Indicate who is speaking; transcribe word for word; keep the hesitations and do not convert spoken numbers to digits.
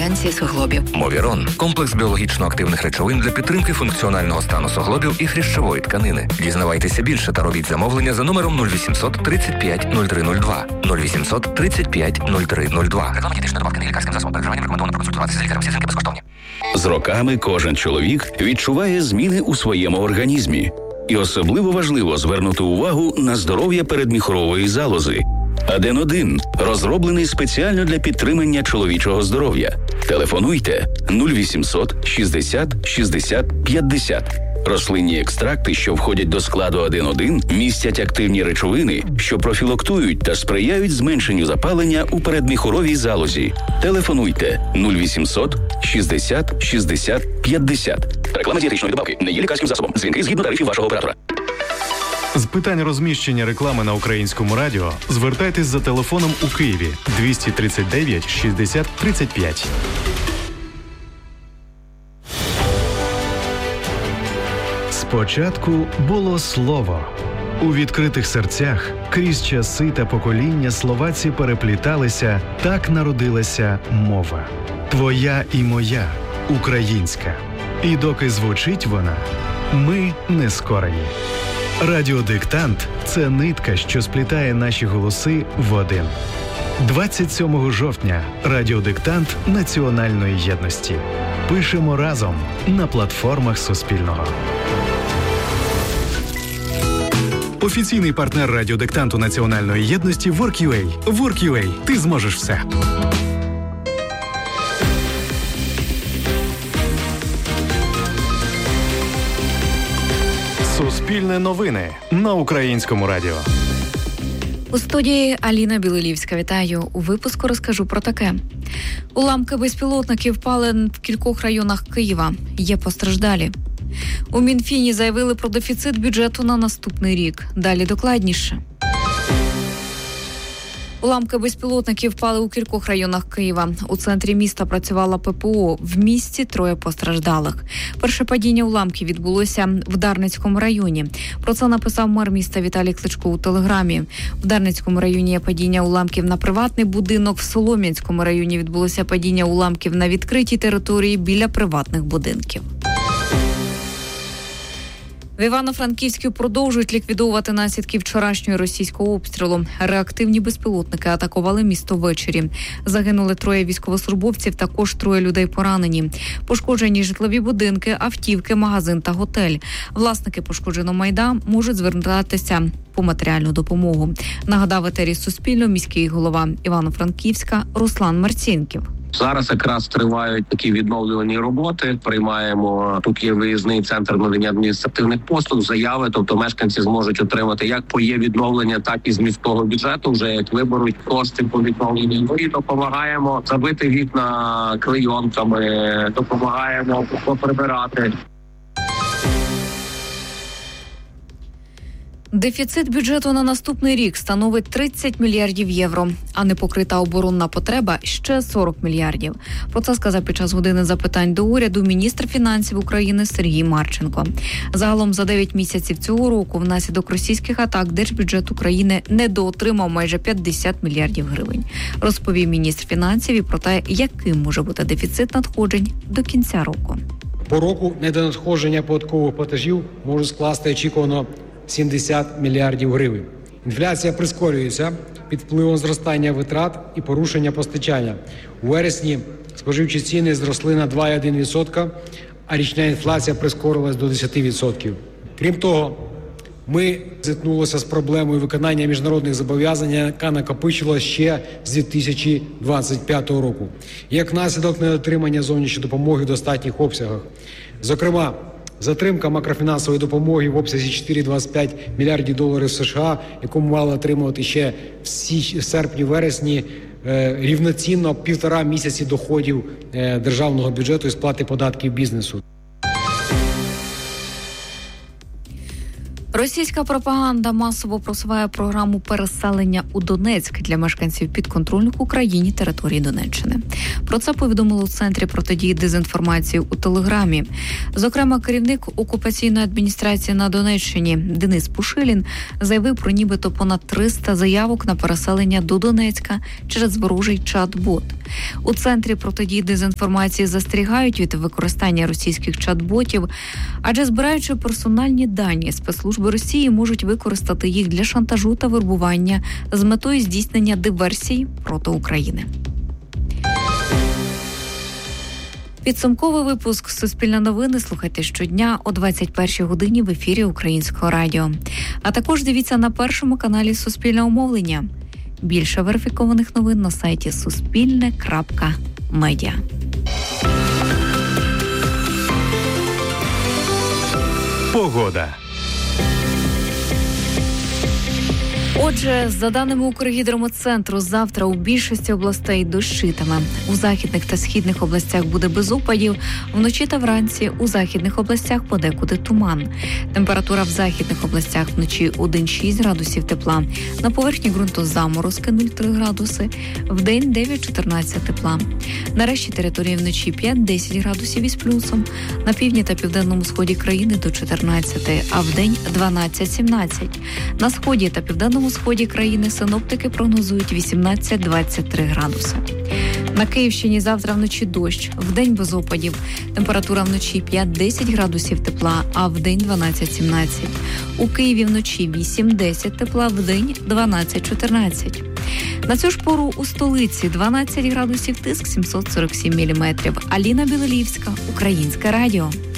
Speaker 1: ретенції суглобів.
Speaker 2: Мовірон – комплекс біологічно активних речовин для підтримки функціонального стану суглобів і хрящової тканини. Дізнавайтеся більше та робіть замовлення за номером нуль вісімсот тридцять п'ять нуль три нуль два. нуль вісімсот тридцять п'ять нуль три нуль два. Реклама дієтичної добавки не лікарським засобом. Перед вживанням рекомендовано проконсультуватися з лікарем. Всі дзвінки безкоштовні.
Speaker 3: З роками кожен чоловік відчуває зміни у своєму організмі. І особливо важливо звернути увагу на здоров'я передміхорової залози. Аден один розроблений спеціально для підтримання чоловічого здоров'я. Телефонуйте нуль вісімсот шістдесят шістдесят п'ятдесят. Рослинні екстракти, що входять до складу Аден один, містять активні речовини, що профілактують та сприяють зменшенню запалення у передміхоровій залозі. Телефонуйте нуль вісімсот шістдесят шістдесят п'ятдесят. Реклама дієтичної добавки не є лікарським засобом. Дзвінки згідно тарифів вашого оператора.
Speaker 4: З питань розміщення реклами на Українському радіо звертайтесь за телефоном у Києві двісті тридцять дев'ять шістдесят тридцять п'ять. Спочатку було слово. У відкритих серцях крізь часи та покоління словаці перепліталися, так народилася мова. Твоя і моя, українська. І доки звучить вона, ми не скорені. Радіодиктант – це нитка, що сплітає наші голоси в один. двадцять сьомого жовтня Радіодиктант національної єдності. Пишемо разом на платформах Суспільного. Офіційний партнер радіодиктанту національної єдності WorkUA. WorkUA. Ти зможеш все. Суспільне новини на Українському радіо.
Speaker 1: У студії Аліна Білилівська. Вітаю. У випуску розкажу про таке. Уламки безпілотників впали в кількох районах Києва. Є постраждалі. У Мінфіні заявили про дефіцит бюджету на наступний рік. Далі докладніше. Уламки безпілотників впали у кількох районах Києва. У центрі міста працювала ППО. В місті троє постраждалих. Перше падіння уламків відбулося в Дарницькому районі. Про це написав мер міста Віталій Кличко у телеграмі. В Дарницькому районі є падіння уламків на приватний будинок. В Солом'янському районі відбулося падіння уламків на відкритій території біля приватних будинків. В Івано-Франківську продовжують ліквідовувати наслідки вчорашнього російського обстрілу. Реактивні безпілотники атакували місто ввечері. Загинули троє військовослужбовців, також троє людей поранені. Пошкоджені житлові будинки, автівки, магазин та готель. Власники пошкодженого майна можуть звертатися по матеріальну допомогу. Нагадав етері Суспільного міський голова Івано-Франківська Руслан Марцінків.
Speaker 5: Зараз якраз тривають такі відновлювані роботи. Приймаємо, тут є виїзний центр надання адміністративних послуг, заяви, тобто мешканці зможуть отримати як по є відновлення, так і з міського бюджету, вже як виберуть кошти по відновленню. Ми допомагаємо забити вікна клейонками, допомагаємо поприбирати.
Speaker 1: Дефіцит бюджету на наступний рік становить тридцять мільярдів євро, а непокрита оборонна потреба – ще сорок мільярдів. Про це сказав під час години запитань до уряду міністр фінансів України Сергій Марченко. Загалом за дев'ять місяців цього року внаслідок російських атак держбюджет України недоотримав майже п'ятдесят мільярдів гривень. Розповів міністр фінансів і про те, яким може бути дефіцит надходжень до кінця року.
Speaker 6: По року недонадходження податкових платежів може скласти очікувано сімдесят мільярдів гривень. Інфляція прискорюється під впливом зростання витрат і порушення постачання. У вересні споживчі ціни зросли на два цілих одна десята відсотка, а річна інфляція прискорилась до десять відсотків. Крім того, ми зіткнулися з проблемою виконання міжнародних зобов'язань, яка накопичилася ще з дві тисячі двадцять п'ятого року. Як наслідок недотримання зовнішньої допомоги в достатніх обсягах. Зокрема, затримка макрофінансової допомоги в обсязі чотири цілих двадцять п'ять мільярдів доларів США, яку ми мали отримувати ще в серпні-вересні, рівноцінно півтора місяці доходів державного бюджету і сплати податків бізнесу.
Speaker 1: Російська пропаганда масово просуває програму переселення у Донецьк для мешканців підконтрольних Україні території Донеччини. Про це повідомили у Центрі протидії дезінформації у Телеграмі. Зокрема, керівник окупаційної адміністрації на Донеччині Денис Пушилін заявив про нібито понад триста заявок на переселення до Донецька через ворожий чат-бот. У Центрі протидії дезінформації застерігають від використання російських чат-ботів, адже збираючи персональні дані, спецслужби Росії можуть використати їх для шантажу та вербування з метою здійснення диверсій проти України. Підсумковий випуск «Суспільне новини» слухайте щодня о двадцять першій годині в ефірі Українського радіо. А також дивіться на першому каналі «Суспільного мовлення». Більше верифікованих новин на сайті суспільне крапка медіа.
Speaker 4: Погода.
Speaker 1: Отже, за даними Укргідрометцентру, завтра у більшості областей дощитиме. У західних та східних областях буде без опадів, вночі та вранці у західних областях подекуди туман. Температура в західних областях вночі один-шість градусів тепла, на поверхні ґрунту заморозки нуль-три градуси, вдень дев'ять-чотирнадцять тепла. На решті території вночі п'ять-десять градусів із плюсом, на півдні та південному сході країни до чотирнадцяти, а вдень дванадцять-сімнадцять. На сході та південному сході країни синоптики прогнозують вісімнадцять-двадцять три градуси. На Київщині завтра вночі дощ, вдень без опадів. Температура вночі п'ять-десять градусів тепла, а вдень дванадцять-сімнадцять. У Києві вночі вісім-десять тепла, вдень дванадцять-чотирнадцять. На цю ж пору у столиці дванадцять градусів, тиск сімсот сорок сім міліметрів. Аліна Білолівська, Українське радіо.